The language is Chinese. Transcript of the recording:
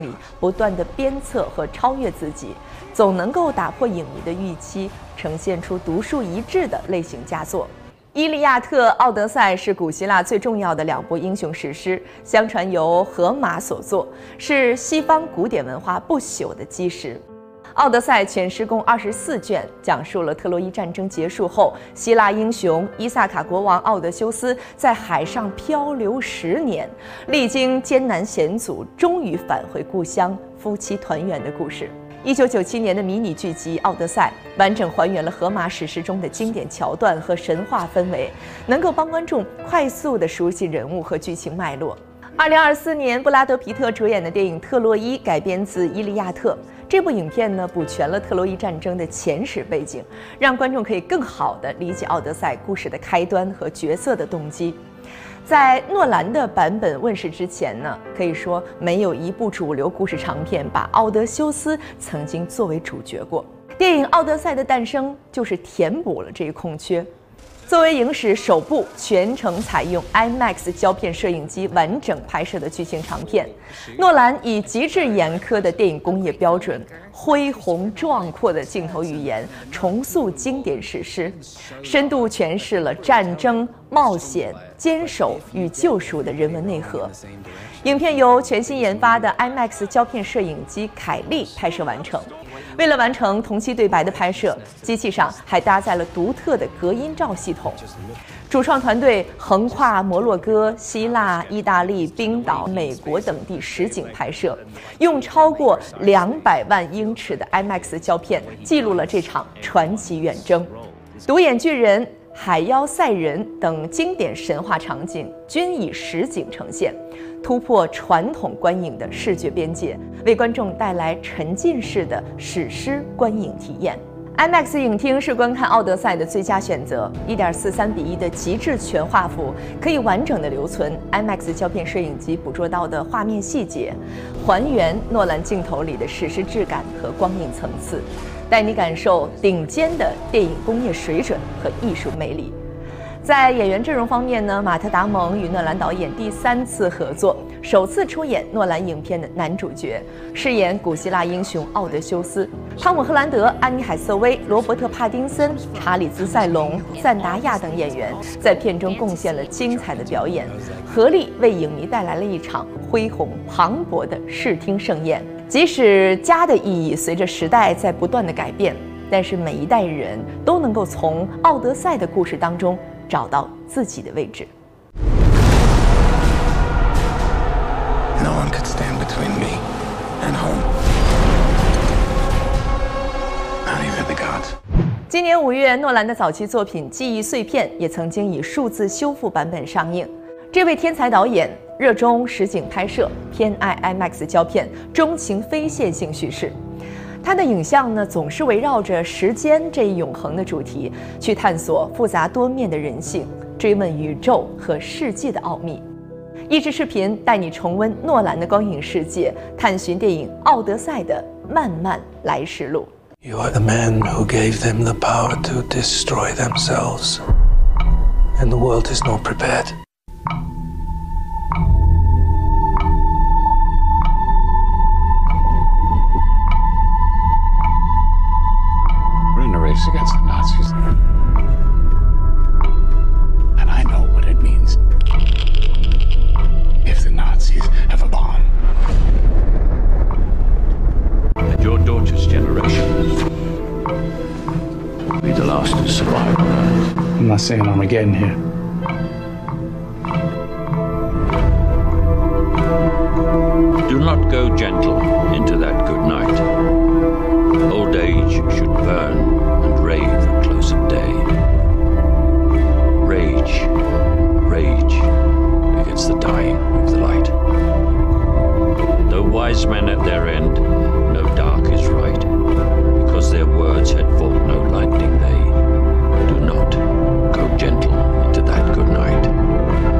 不断地鞭策和超越自己，总能够打破影迷的预期，呈现出独树一帜的类型佳作。《伊利亚特》《奥德赛》是古希腊最重要的两部英雄史诗，相传由荷马所作，是西方古典文化不朽的基石。《奥德赛》全诗共24卷，讲述了特洛伊战争结束后，希腊英雄伊萨卡国王奥德修斯在海上漂流10年，历经艰难险阻，终于返回故乡，夫妻团圆的故事。1997年的迷你剧集《奥德赛》完整还原了荷马史诗中的经典桥段和神话氛围，能够帮观众快速地熟悉人物和剧情脉络。2024年，布拉德·皮特主演的电影《特洛伊》改编自《伊利亚特》。这部影片呢，补全了特洛伊战争的前史背景，让观众可以更好地理解奥德赛故事的开端和角色的动机。在诺兰的版本问世之前呢，可以说没有一部主流故事长片把奥德修斯曾经作为主角过。电影《奥德赛》的诞生就是填补了这一空缺。作为影史首部全程采用 IMAX 胶片摄影机完整拍摄的剧情长片，诺兰以极致严苛的电影工业标准、恢宏壮阔的镜头语言，重塑经典史诗，深度诠释了战争、冒险、坚守与救赎的人文内核。影片由全新研发的 IMAX 胶片摄影机凯利拍摄完成。为了完成同期对白的拍摄，机器上还搭载了独特的隔音罩系统。主创团队横跨摩洛哥、希腊、意大利、冰岛、美国等地实景拍摄，用超过200万英尺的 IMAX 胶片记录了这场传奇远征。独眼巨人、海妖赛人等经典神话场景均以实景呈现，突破传统观影的视觉边界，为观众带来沉浸式的史诗观影体验。IMAX 影厅是观看《奥德赛》的最佳选择，1.43:1的极致全画幅可以完整的留存 IMAX 胶片摄影机捕捉到的画面细节，还原诺兰镜头里的史诗质感和光影层次，带你感受顶尖的电影工业水准和艺术魅力。在演员阵容方面呢，马特·达蒙与诺兰导演第3次合作，首次出演诺兰影片的男主角，饰演古希腊英雄奥德修斯。汤姆·赫兰德、安妮·海瑟薇、罗伯特·帕丁森、查理兹·塞隆、赞达亚等演员在片中贡献了精彩的表演，合力为影迷带来了一场恢宏磅礴的视听盛宴。即使家的意义随着时代在不断的改变，但是每一代人都能够从奥德赛的故事当中找到自己的位置。 No one could stand between me and home. Not even the gods. 今年5月，诺兰的早期作品《记忆碎片》也曾经以数字修复版本上映。这位天才导演热衷实景拍摄，偏爱 IMAX 胶片，钟情非线性叙事。他的影像呢，总是围绕着时间这一永恒的主题，去探索复杂多面的人性，追问宇宙和世界的奥秘。益智视频带你重温诺兰的光影世界，探寻电影《奥德赛》的漫漫来时路。 You are the man who gave them the power to destroy themselves, and the world is not prepared. We're in a race against the Nazis. And I know what it means if the Nazis have a bomb. And your daughter's generation will be the last to survive. I'm not saying Armageddon here. Do not go gentle into that good night. Old age should burn and rave at close of day. Rage, rage against the dying of the light. Though wise men at their end